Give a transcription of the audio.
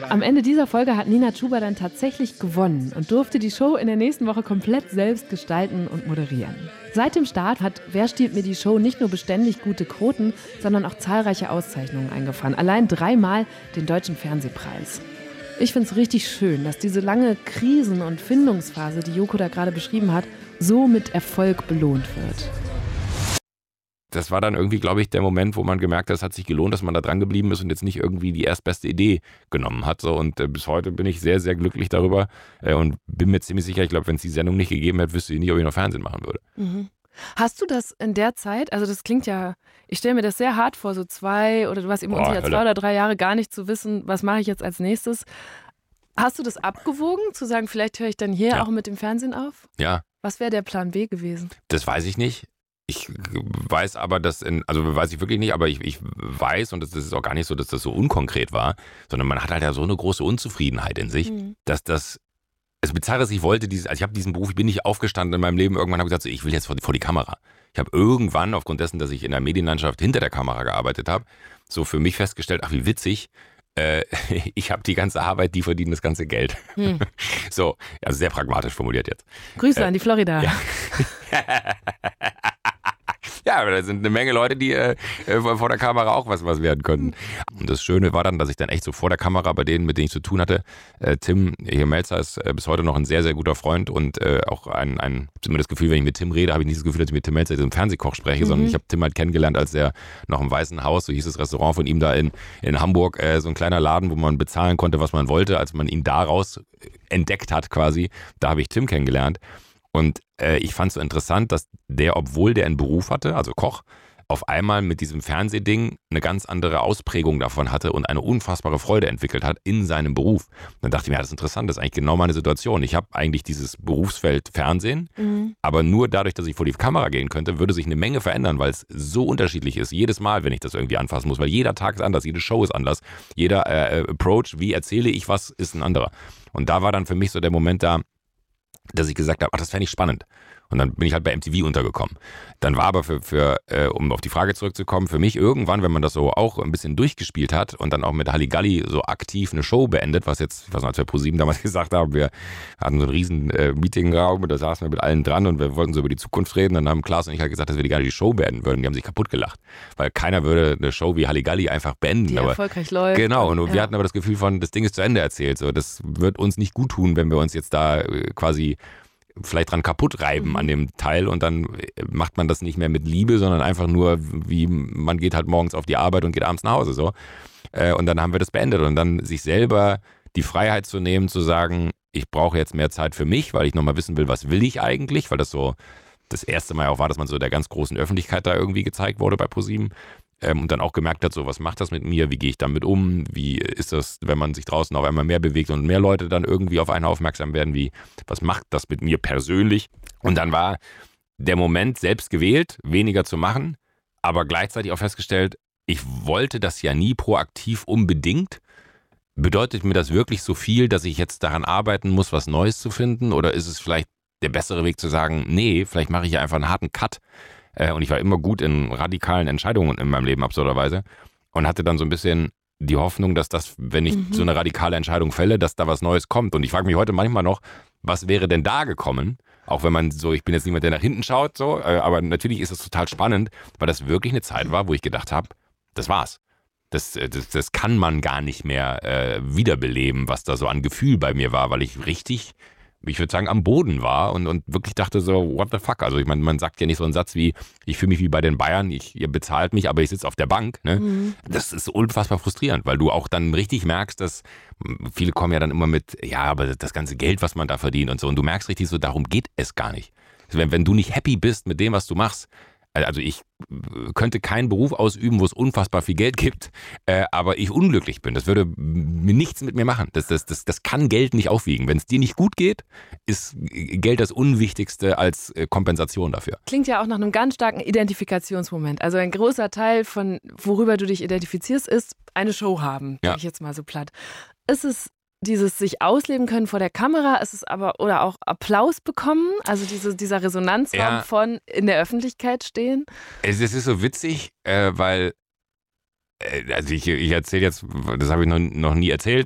Am Ende dieser Folge hat Nina Chuba dann tatsächlich gewonnen und durfte die Show in der nächsten Woche komplett selbst gestalten und moderieren. Seit dem Start hat Wer stiehlt mir die Show nicht nur beständig gute Quoten, sondern auch zahlreiche Auszeichnungen eingefahren. Allein 3-mal den Deutschen Fernsehpreis. Ich finde es richtig schön, dass diese lange Krisen- und Findungsphase, die Joko da gerade beschrieben hat, so mit Erfolg belohnt wird. Das war dann irgendwie, glaube ich, der Moment, wo man gemerkt hat, es hat sich gelohnt, dass man da dran geblieben ist und jetzt nicht irgendwie die erstbeste Idee genommen hat. So. Und bis heute bin ich sehr, sehr glücklich darüber und bin mir ziemlich sicher, ich glaube, wenn es die Sendung nicht gegeben hätte, wüsste ich nicht, ob ich noch Fernsehen machen würde. Mhm. Hast du das in der Zeit, also das klingt ja, ich stelle mir das sehr hart vor, so 2 oder du warst eben unsicher, 2 oder 3 Jahre gar nicht zu wissen, was mache ich jetzt als nächstes. Hast du das abgewogen, zu sagen, vielleicht höre ich dann hier auch mit dem Fernsehen auf? Ja. Was wäre der Plan B gewesen? Das weiß ich nicht. Ich weiß aber, weiß ich wirklich nicht, aber ich weiß, und das ist auch gar nicht so, dass das so unkonkret war, sondern man hat halt ja so eine große Unzufriedenheit in sich, dass das, also bizarr ist, ich habe diesen Beruf, ich bin nicht aufgestanden in meinem Leben, irgendwann habe ich gesagt, so, ich will jetzt vor die Kamera. Ich habe irgendwann, aufgrund dessen, dass ich in der Medienlandschaft hinter der Kamera gearbeitet habe, so für mich festgestellt, ach wie witzig, ich habe die ganze Arbeit, die verdienen das ganze Geld. So, also sehr pragmatisch formuliert jetzt. Grüße an die Florida. Ja. Ja, aber da sind eine Menge Leute, die vor der Kamera auch was werden können. Und das Schöne war dann, dass ich dann echt so vor der Kamera bei denen, mit denen ich zu tun hatte, Tim hier Melzer ist bis heute noch ein sehr, sehr guter Freund und auch zumindest das Gefühl, wenn ich mit Tim rede, habe ich nicht das Gefühl, dass ich mit Tim Melzer, diesem Fernsehkoch, spreche, sondern ich habe Tim halt kennengelernt, als er noch im Weißen Haus, so hieß das Restaurant von ihm da in Hamburg, so ein kleiner Laden, wo man bezahlen konnte, was man wollte, als man ihn daraus entdeckt hat quasi. Da habe ich Tim kennengelernt. Und ich fand es so interessant, dass der, obwohl der einen Beruf hatte, also Koch, auf einmal mit diesem Fernsehding eine ganz andere Ausprägung davon hatte und eine unfassbare Freude entwickelt hat in seinem Beruf. Dann dachte ich mir, ja, das ist interessant, das ist eigentlich genau meine Situation. Ich habe eigentlich dieses Berufsfeld Fernsehen, aber nur dadurch, dass ich vor die Kamera gehen könnte, würde sich eine Menge verändern, weil es so unterschiedlich ist. Jedes Mal, wenn ich das irgendwie anfassen muss, weil jeder Tag ist anders, jede Show ist anders, jeder Approach, wie erzähle ich was, ist ein anderer. Und da war dann für mich so der Moment da, dass ich gesagt habe, ach, das fände ich spannend. Und dann bin ich halt bei MTV untergekommen. Dann war aber um auf die Frage zurückzukommen, für mich irgendwann, wenn man das so auch ein bisschen durchgespielt hat und dann auch mit Halligalli so aktiv eine Show beendet, was jetzt, ich weiß noch, als wir ProSieben damals gesagt haben, wir hatten so einen riesen Meetingraum und da saßen wir mit allen dran und wir wollten so über die Zukunft reden. Dann haben Klaas und ich halt gesagt, dass wir die Show beenden würden. Die haben sich kaputt gelacht, weil keiner würde eine Show wie Halligalli einfach beenden. Die erfolgreich läuft. Genau, und wir hatten aber das Gefühl von, das Ding ist zu Ende erzählt. So, das wird uns nicht gut tun, wenn wir uns jetzt da quasi vielleicht dran kaputt reiben an dem Teil und dann macht man das nicht mehr mit Liebe, sondern einfach nur, wie man geht halt morgens auf die Arbeit und geht abends nach Hause so. Und dann haben wir das beendet und dann sich selber die Freiheit zu nehmen, zu sagen, ich brauche jetzt mehr Zeit für mich, weil ich nochmal wissen will, was will ich eigentlich, weil das so das erste Mal auch war, dass man so der ganz großen Öffentlichkeit da irgendwie gezeigt wurde bei ProSieben. Und dann auch gemerkt hat, so, was macht das mit mir, wie gehe ich damit um, wie ist das, wenn man sich draußen auf einmal mehr bewegt und mehr Leute dann irgendwie auf einen aufmerksam werden, was macht das mit mir persönlich? Und dann war der Moment selbst gewählt, weniger zu machen, aber gleichzeitig auch festgestellt, ich wollte das ja nie proaktiv unbedingt. Bedeutet mir das wirklich so viel, dass ich jetzt daran arbeiten muss, was Neues zu finden? Oder ist es vielleicht der bessere Weg zu sagen, nee, vielleicht mache ich ja einfach einen harten Cut. Und ich war immer gut in radikalen Entscheidungen in meinem Leben, absurderweise. Und hatte dann so ein bisschen die Hoffnung, dass das, wenn ich so eine radikale Entscheidung fälle, dass da was Neues kommt. Und ich frage mich heute manchmal noch, was wäre denn da gekommen? Auch wenn man so, ich bin jetzt niemand, der nach hinten schaut, so, aber natürlich ist es total spannend, weil das wirklich eine Zeit war, wo ich gedacht habe, das war's. Das kann man gar nicht mehr wiederbeleben, was da so an Gefühl bei mir war, weil ich richtig, ich würde sagen, am Boden war und wirklich dachte so, what the fuck? Also ich meine, man sagt ja nicht so einen Satz wie, ich fühle mich wie bei den Bayern, ihr bezahlt mich, aber ich sitze auf der Bank. Ne? Das ist unfassbar frustrierend, weil du auch dann richtig merkst, dass viele kommen ja dann immer mit, ja, aber das ganze Geld, was man da verdient und so. Und du merkst richtig so, darum geht es gar nicht. Wenn du nicht happy bist mit dem, was du machst, also ich könnte keinen Beruf ausüben, wo es unfassbar viel Geld gibt, aber ich unglücklich bin. Das würde nichts mit mir machen. Das kann Geld nicht aufwiegen. Wenn es dir nicht gut geht, ist Geld das Unwichtigste als Kompensation dafür. Klingt ja auch nach einem ganz starken Identifikationsmoment. Also ein großer Teil von, worüber du dich identifizierst, ist eine Show haben, sag ich jetzt mal so platt. Ist es dieses sich ausleben können vor der Kamera, ist es aber, oder auch Applaus bekommen, also dieser Resonanzraum von in der Öffentlichkeit stehen? Es ist so witzig, weil, also ich erzähle jetzt, das habe ich noch nie erzählt,